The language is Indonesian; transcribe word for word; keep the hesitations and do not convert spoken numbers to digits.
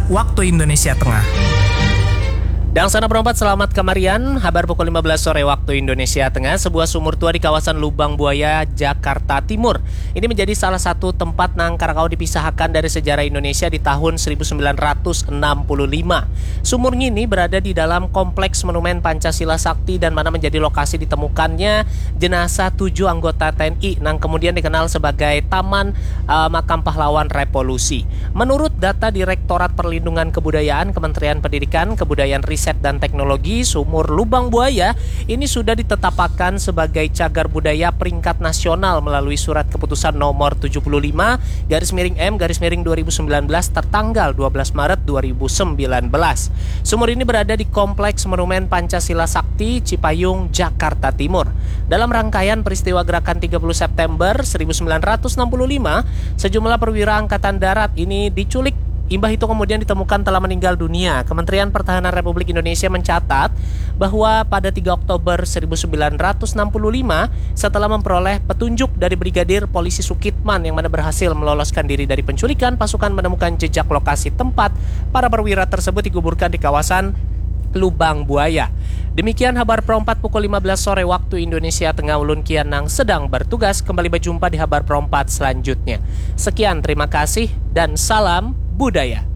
waktu Indonesia Tengah. Dan sana perempat, selamat kemarian. Kabar pukul lima belas sore waktu Indonesia Tengah. Sebuah sumur tua di kawasan Lubang Buaya, Jakarta Timur. Ini menjadi salah satu tempat Nang Karakau dipisahkan dari sejarah Indonesia di tahun seribu sembilan ratus enam puluh lima. Sumur ini berada di dalam kompleks Monumen Pancasila Sakti dan mana menjadi lokasi ditemukannya jenazah tujuh anggota T N I yang kemudian dikenal sebagai Taman uh, Makam Pahlawan Revolusi. Menurut data Direktorat Perlindungan Kebudayaan Kementerian Pendidikan, Kebudayaan Riset dan Teknologi, Sumur Lubang Buaya ini sudah ditetapkan sebagai cagar budaya peringkat nasional melalui surat keputusan nomor tujuh puluh lima garis miring M garis miring dua ribu sembilan belas tertanggal dua belas Maret dua ribu sembilan belas. Sumur ini berada di Kompleks Monumen Pancasila Sakti, Cipayung, Jakarta Timur. Dalam rangkaian peristiwa Gerakan tiga puluh September seribu sembilan ratus enam puluh lima, sejumlah perwira angkatan darat ini diculik. Imbah itu kemudian ditemukan telah meninggal dunia. Kementerian Pertahanan Republik Indonesia mencatat bahwa pada tiga Oktober seribu sembilan ratus enam puluh lima, setelah memperoleh petunjuk dari Brigadir Polisi Sukitman yang mana berhasil meloloskan diri dari penculikan, pasukan menemukan jejak lokasi tempat para perwira tersebut dikuburkan di kawasan Lubang Buaya. Demikian kabar perempat pukul lima belas sore waktu Indonesia Tengah. Ulun Kianang sedang bertugas. Kembali berjumpa di kabar perempat selanjutnya. Sekian, terima kasih dan salam budaya.